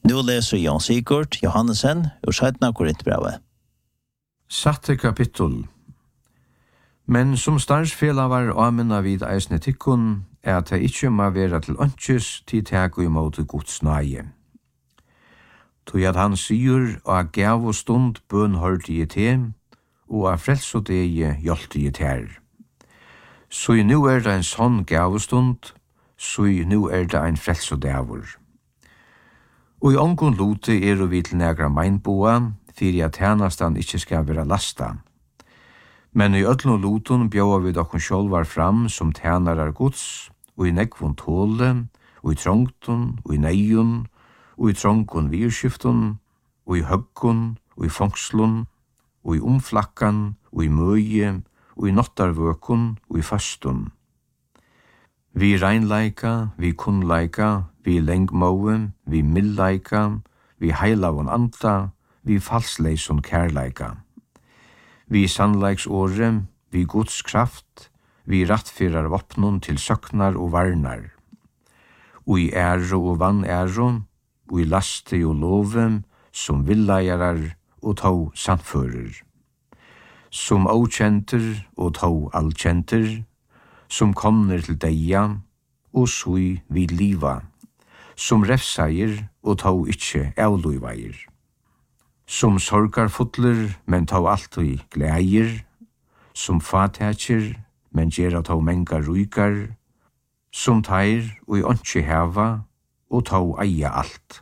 Nu leser Jan Sigurd Johannesen ur 17. Korintbrevet. Satte kapittel. Men som starfsfela var amena vid eisne tikkun, at det ikkje må vera til ønskjes til teg og imot Guds nage. Tog at han sier, og gav og stund bøn hørte i te, og av frels og dege hjelte i ter. Så nu det en sånn gav og stund, så nu det en frels og dævor. Og i ongon lote vi til negra meinboa, fyrir at tjenastan ikkje skal vera lasta. Men i öllun loton bjóa vi dokkun sjálvar fram som tjenarar Guds, og i nekvun tåle, og i trångtun, og i neiun, og i trångkun virskiftun, og i høggun, og i fongslun, og i omflakkan, og i møye, og i nottarvøkun, og i fastun. Vi reinleika, vi kunnleika, vi lengmåe, vi mildleika, vi heilavun anda, vi falsleisun kærleika. Vi sannleiksåre, vi Guds kraft, vi rattfyrar vopnun til søknar og varnar. Og i æro og vanæro, og i laste og love, som villajarar og tå sannfører. Som åkjenter og tå allkjenter, som kommer til deia, og sui vid liva, som refseier og tå ikkje avluiveier. Som sorgar fotler, men tå alltid gleier, som fatekjer, men gjerra tå menga ruikar, som teir og i åndsje heva, og tå eia alt.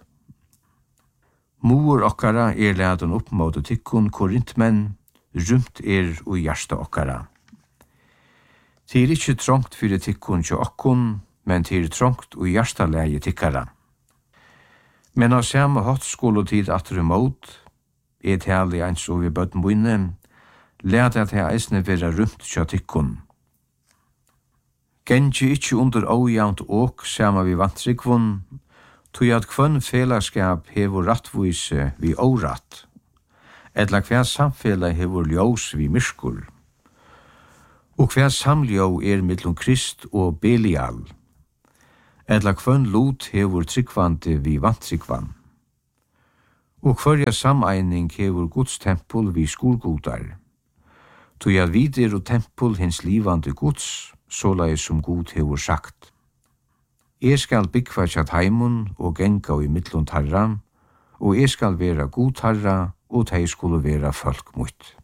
Moer okkara laden opp mot tikkun korintmenn, rumt og hjärsta okkara. Det ikkje trångt fyrir tikkun til okkun, men det trångt og hjärsta leie tikkara. Men av samme hatt skoletid atter imot, tali eins og vi bøtten boinne, lærte at jeg eisne vera rumt til tikkun. Gengi ikkje under ójant åk sama vi vantrikvun, tog at kvønn felaskap hevur rattvise vi óratt, etla hver samfela hevur ljós vi myrskur, og hver samljó millum Krist og Belial, etla kvønn lot hevur tryggvandi vi vantrikvan, og hverja sameining hevur Guds tempel vi skolgodar, tog at vidir og tempel hins livande Guds, såleis som Gud hevur sagt. Skal byggva tjat heimun og genga i mittlund harra, og skal vera god harra, og tei skulle vera folk mutt.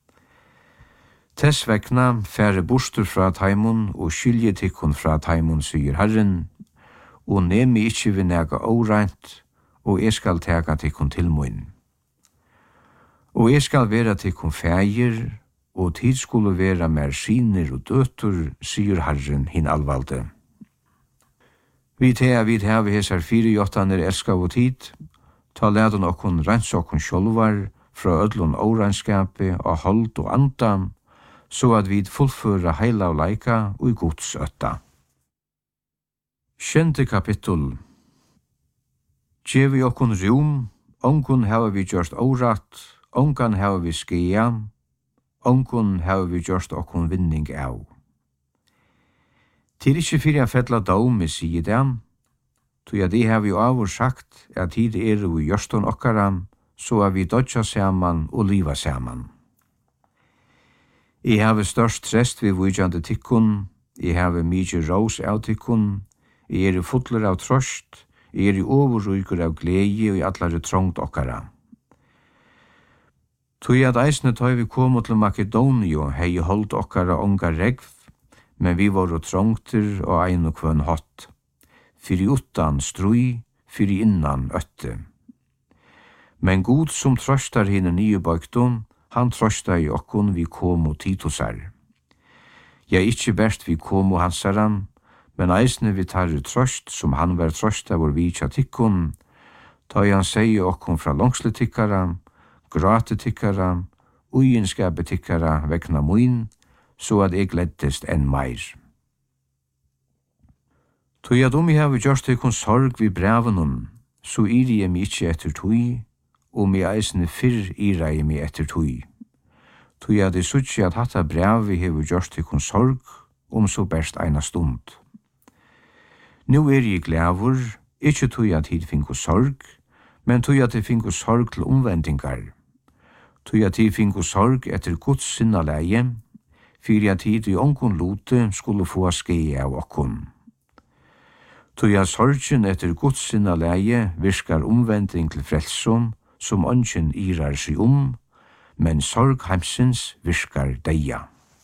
Tess vegna fære bostur fra heimun og skilje tikkun fra heimun, sier Herren, og nemi ikkje vi nega óreint, og skal teka tikkun til mun. Og skal vera tikkun fægir, og tid skulle vera mer sinir og døtur, sier Herren hin alvalde. Vi hava hesar 4 elskav og tid, ta læden okkun rens okkun sjolvar fra ödlun óregnskapi og hold og anda, så at vi fullføra heila og leika og i Guds øtta. 7. kapittel. Gjevi okkun rum, ongun hava vi gjørst óratt, ongan hava vi skia, ongun hava vi gjørst okkun vinning av. Til ikkje fyrir fella dømi, sier det, tog at det har vi avur sagt at tid vi gjørston okkara, så at vi dodja saman og liva saman. Jeg har størst trest vi vujjande tikkun, jeg har mykje ros av tikkun, jeg fotler av trost, jeg overruikur av glede og i allare trångt okkara. Tog at eisne tøy vi kom til Makedonio, hei holdt okkara onga regv, men vi var trångter og ein og kvønn hatt. Fyri utan strui, fyri innan øtte. Men Gud som trøstar henne nye bøgtum, han trøstar i okkun vi komo Titusar. Ja, ikkje best vi komo hansaran, men eisne vi tar trøst som han var trøsta vår vitja tikkun, ta han seie okkun fra langsle tikkara, grate tikkara, uienskape tikkara vekna muin, så at eg lettest enn meir. Tog at jeg har gjørst ikkun sorg vi brevenun, så jeg mi ikkje etter tui, og mi eisne fyrr jeg mi etter tui. Tog at jeg suttje at hatta brevi hever gjørst ikkun sorg, så best eina stund. Nu jeg glævur, ikkje tog at hit finko sorg, men tog at de fingo sorg til omvendingar. Tog at de fingo sorg etter Guds sinnaleie, fyrir at tid i ongon lote skulle få skje av okkon. Tog at sorgen etter Guds sinnaleie virkar omvending til frelsom, som ongen irar seg men sorg heimsins virkar deia.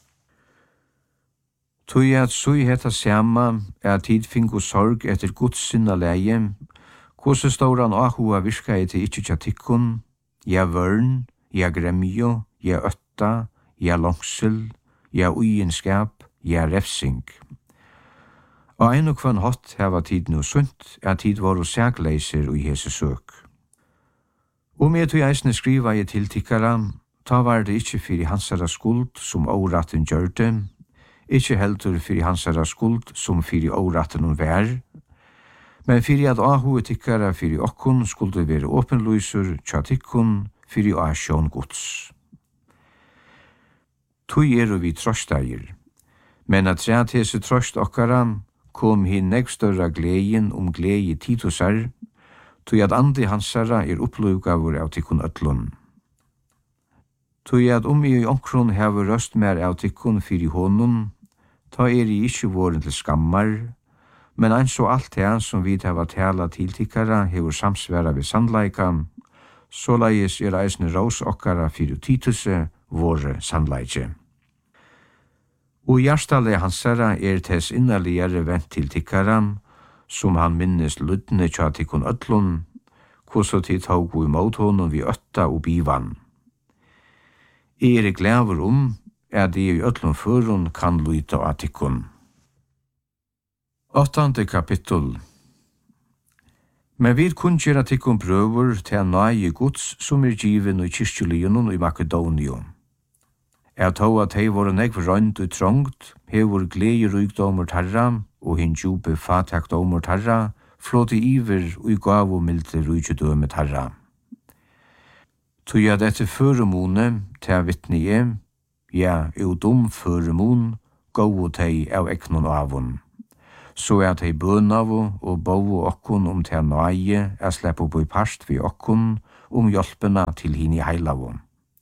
Tog at sui heta sama at tid fingo sorg etter Guds sinnaleie, hvordan ståran ahua virka etter ikkje tjatikkun, ja vørn, ja gremjo, ja øtta, ja langsel, ja uienskap, ja refsing. Og ein og kvann hatt heva tid no sunt, at tid var og sægleiser og i hese søk. Og med tog eisne skriva i tiltikkara, ta var det ikkje fyrir hansara skuld som åraten gjørte, ikkje heldur fyrir hansara skuld som fyrir åraten hun vær, men fyrir at ahue tikkara fyrir okkun skulde vere åpenløysur tja tikkun fyrir asjon gods. Tui vi trøsteier, men at treat hese trøst okkara kom hin negstørra gleien glei Titusar, tui at andi hansara opplugavur av tikkun öllun. Tui at i onkron hever røst mer av tikkun fyrir honum, ta i ikkje våren til skammar, men eins og alt det som vi hava tala til tikkara hever samsværa ved sannleika, såleis eisne rås okkara fyrir Tituse våre sannleikje. Og hjertale hansara tess innaligere vent til tikkara, som han minnes luddne tja tikkun öllun, hvordan tid tog i mot honom vi øtta og bivan. Glæver at de i öllun førun kan luita av tikkun. 8. kapittel. Men vi kunnkjera tikkun prøver til nøye gods som given i kyrkjeligen i Makedonio. Tog at hei vore negv røynt og trångt, hevor glede rygdommer tarra, og hin djupe fatakdommer tarra, flåte iver og gav og milde rygdømme tarra. Tog at etter føremone til vittne ja, føremon, gå tei av eknon avon. Så at hei bønavo og bovo okkon til nøye, slepp opp i parst vi okkon, hjelpena til hini heilavon.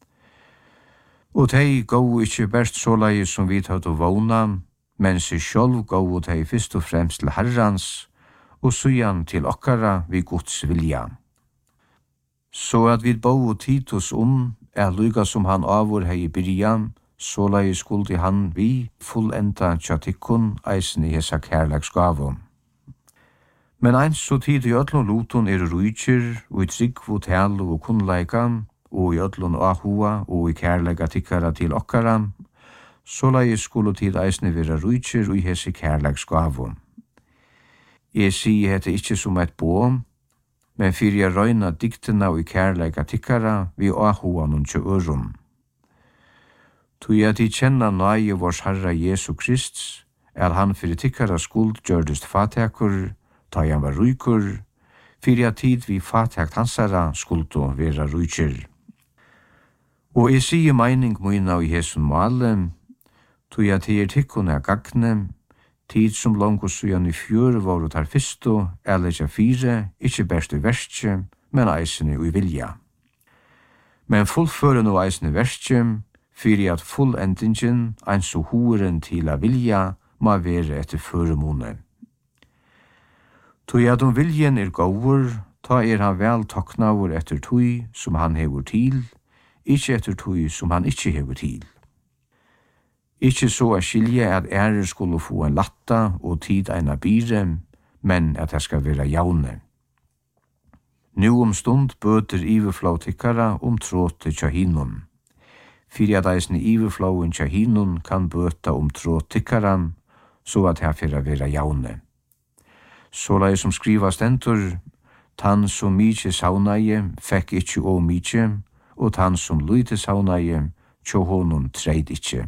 Og tei gå ikkje berst såleie som vi tatt å vågna, men seg sjølv gå tei først og fremst til Herrans, og søyan til okkara vi Guds vilja. Så at vi bo Titus lyga som han avur hei i byrjan, såleie skuldi han vi fullenda tja tikkun eisen i hesa kærleksgavum. Men eins så tid i öllun lutun rujtjer, og i tryggvu tælu og kunnleikan, og i öllun ahua og i kærlega tikkara til okkara, såleie skulle tid eisne vera rujtjer og i hese kærleksgavum. Sier hette ikkje som et bo, men fyrir jeg røyna diktena og i kærlega tikkara vi ahua nun tje ørum. Tui at I kjenna nøye vårs Herra Jesu Krist, han fyrir tikkara skuld gjørdest fatekur, ta han var rujkur, fyrir at tid vi fatekt hansara skuldu vera rujkir. Og sier meining muina i hesun male, tui at tikkun gagne, tid som langt sujan i fjør var tar fyrstu, eller fire, ikkje berst i verstje, men eisene i vilja. Men fullføren og eisene verstje, fyrir at fullendingen, ein så horen til a vilja, ma være etter føremone. Tui at viljen gåur, ta han vel toknavur etter tui som han hever til, ikkje etter tui som han ikkje hever til. Ikkje så a skilje at ærer skulle få en latta og tid eina bire, men at det skal være jaune. Nu stund bøter iverflå tikkara tråte tja hinnon. Fyrir at eisne iverflåen tja hinnon kan bøta tråt tikkaran, så at her fyrir vera jaune. Såleie som skriva stendur, tann som mykje saunaie, fekk ikkje å mykje, og tann som lyte saunaie, tjo honom treid ikkje.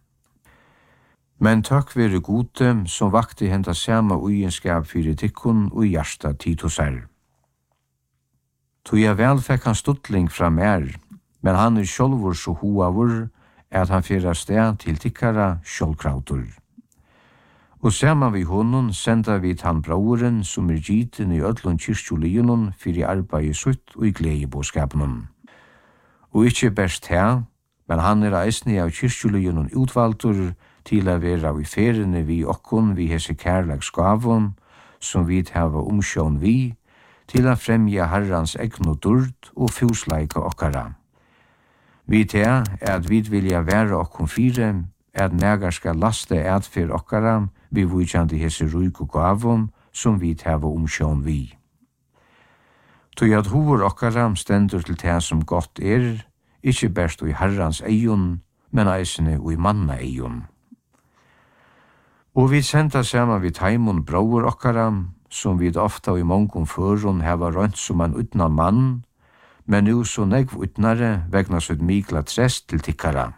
Men takk vere gode, som vakti henta sama uienskap fyrir tikkun og hjärsta Titusar. Tog jeg vel fekk han stuttling fra mer, men han sjølvor så hoavur, at han fyrir sted til tikkara sjølvkrautur. Og saman vi honom senda vi han brauren som giten i ödlun kyrkjolionon fyrir arbeid sutt og i gledebåskapen. Og ikkje best her, men han eisne av kyrkjolionon utvaldur til a vera i ferene vi okkon vi hese kærleksgavon, som vi hava omsjån vi, til a fremja Herrans egno durd og fusleika okkara. Vi at vi vilja vera okkon fire, at negar skal laste for okkara, vi vujkjandi hese ruik og gavon, som vi hava omsjån vi. Tog at hovor okkara stendur til det som godt ikkje berst i Herrans eion, men eisene og i manna eion. Og vi senda saman vid taimon brauer okkara, som vi ofta og i mongon føron hava rønt som en utna mann, men nu så negv utnare vegna så mikla trest til tikkara.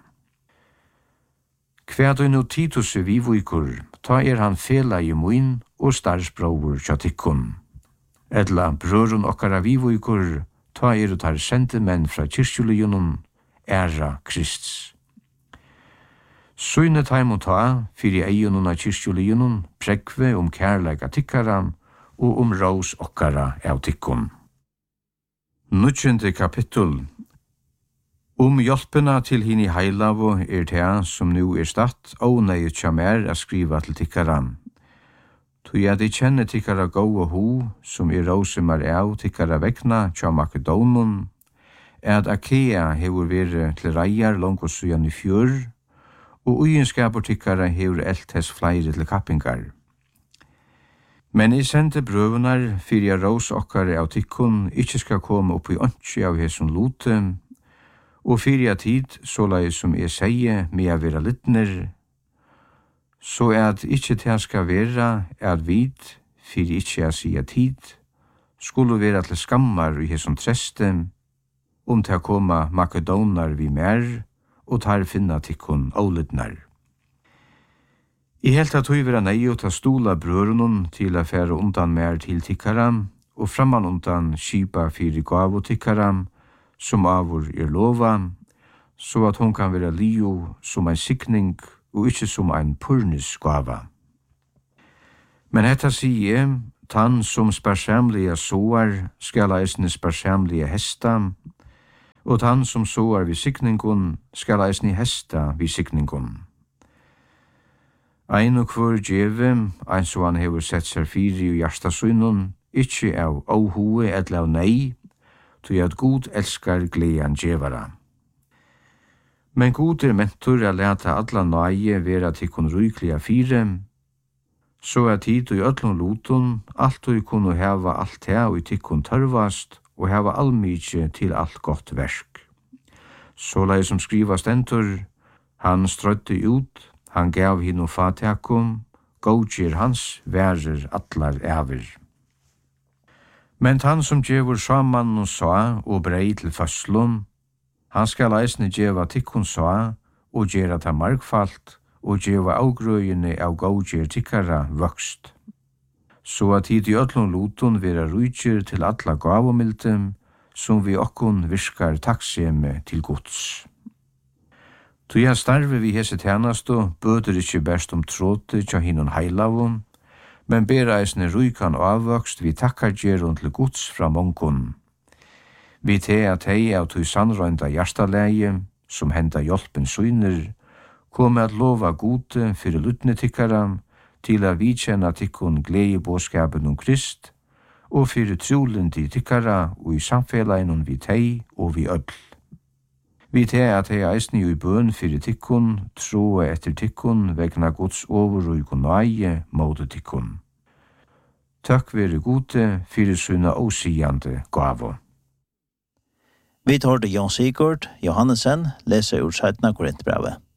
Kvæd og no Titus vivuikur, ta han fela i muin og starsbrauer tja tikkun. Edla brøron okkara vivuikur, ta tar sendemenn fra kyrkjolionon, æra Krists. Søyne taimon ta, fyrir eionon av kyrkjolionon, prekve kærleika tikkara, og rås okkara av tikkun. 9. kapittel. Hjelpena til hini heilavo det som nu statt, og nei tja mer a skriva til tikkara. Tui at I kjenne tikkara gåa ho, som råsemar av tikkara vekna tja Makedonon, at Akea hevur vere til reiar langt og sujan I fjør, og ugenskapur tikkara hevur eltes fleire til kappingar. Men I sendte brøvunar fyrir rås okkare av tikkun ikkje skal komme opp I ønskje av hesson lote, og fyrir tid, såleis som seie, med a vera littner, så at ikkje det skal vera at vid, fyrir ikkje a sia tid, skulle vera til skammar I hesson treste, til koma makedonar vi mer, og tar finna tikkun ólidnar. I helt at hui vera nei å ta stola brørunon til a færa undan mer til tikkaram, og framman undan skipa fyrir gavo tikkaram, som avur lova, så at hon kan vera lio som ein sikning og ikkje som ein purnis gava. Men hetta sier, tann som sparsamlige soar skal eisne sparsamlige hesta, og tann som soar vid sikningun skal eisne hesta vid sikningun. Ein og hver djeve, ein så han hever sett seg fyri og hjertasynun, ikkje av åhue eller av nei, tog at God elskar glean djevara. Men God mentor a leta alla nøye vera tikkun rykliga fyre, så at tid og I öllun lutun, alt og kunne heva alt her og tikkun tørvast, og heva allmykje til alt godt versk. Så lei som skriva stendur, han strødde ut, han gav hinn og fateakum, godgir hans værer atlar æver. Men han som djevur saman og sa og brei til føslun, han skal eisne djeva tikkun sa og gjera ta markfalt og djeva avgrøyene av godgir tikkara vøkst. Så at hit I öllun lutun vera rujtjer til alla gavomildum, som vi okkun virkar takkseme til Guds. Tog jeg starve vi hese tjenasto, bøter ikkje best tråte tja hinnon heilavun, men ber eisne rujkan avvokst vi takkar gjerun til Guds fra mongon. Vi at hei av tog sannrøynda hjertaleie, som henda hjelpen syner, kom at lova gode fyrir lutne tikkaram, til a vidkjenna tikkun gledebåskapen Krist, og fyrir trolindi tikkara og I samfellainun vi tei og vi öll. Vi at hei eisne I bøn fyrir tikkun, troa etter tikkun, vegna Guds overrug og nøye måte tikkun. Takk vere gode fyrir sunna åsigande gavo. Vi tar det Jan Sigurd Johannesen, leser ur 17. Korintbrevet.